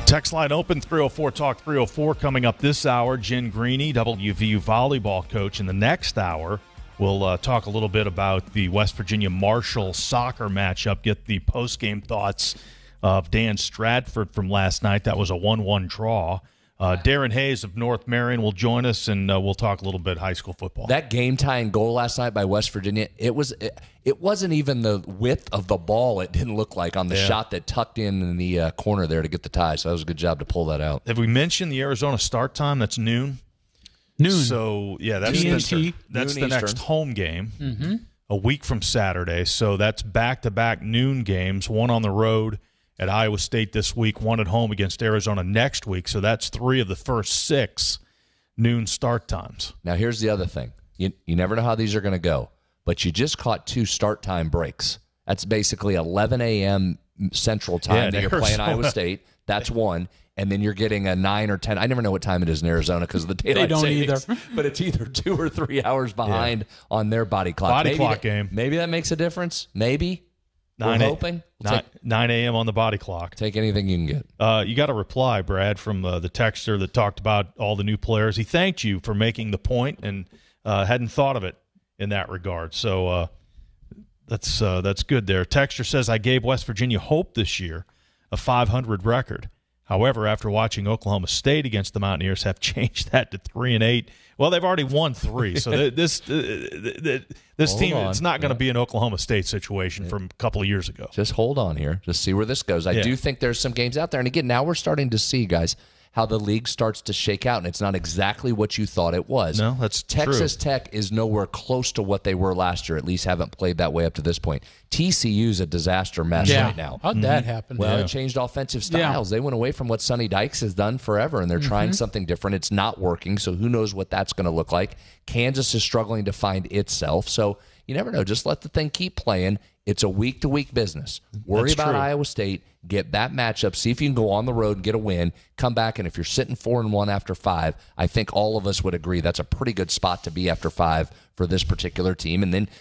Text line open, 304 Talk 304. Coming up this hour, Jen Greeny, WVU volleyball coach. In the next hour, we'll talk a little bit about the West Virginia Marshall soccer matchup, get the post-game thoughts of Dan Stratford from last night. That was a 1-1 draw. Darren Hayes of North Marion will join us, and we'll talk a little bit high school football. That game-tying goal last night by West Virginia, it wasn't even the width of the ball, it didn't look like, on the shot that tucked in the corner there to get the tie. So that was a good job to pull that out. Have we mentioned the Arizona start time? That's noon. So, yeah, that's the next home game, a week from Saturday. So that's back-to-back noon games, one on the road at Iowa State this week, one at home against Arizona next week. So that's 3 of the first 6 noon start times. Now, here's the other thing. You never know how these are going to go, but you just caught 2 start time breaks. That's basically 11 a.m. Central Time that you're playing Iowa State. That's one. And then you're getting a 9 or 10. I never know what time it is in Arizona because of the daylight savings. Either. But it's either 2 or 3 hours behind on their body clock. Clock game. Maybe that makes a difference. Maybe. 9 a.m. on the body clock. Take anything you can get. You got a reply, Brad, from the texter that talked about all the new players. He thanked you for making the point and hadn't thought of it in that regard. So that's good there. Texter says, I gave West Virginia hope this year, a 500 record. However, after watching Oklahoma State against the Mountaineers, have changed that to 3-8. Well, they've already won 3, so this team, it's not going to be an Oklahoma State situation from a couple of years ago. Just hold on here. Just see where this goes. I do think there's some games out there. And again, now we're starting to see, guys, how the league starts to shake out, and it's not exactly what you thought it was. No, that's Texas true. Tech is nowhere close to what they were last year, at least haven't played that way up to this point. TCU's a disaster mess right now. How'd that happen? Well, it changed offensive styles. They went away from what Sonny Dykes has done forever, and they're trying something different. It's not working, so who knows what that's going to look like. Kansas is struggling to find itself, so you never know. Just let the thing keep playing. It's a week-to-week business. Worry about Iowa State. Get that matchup. See if you can go on the road and get a win. Come back, and if you're sitting 4-1 after 5, I think all of us would agree that's a pretty good spot to be after 5 for this particular team. And then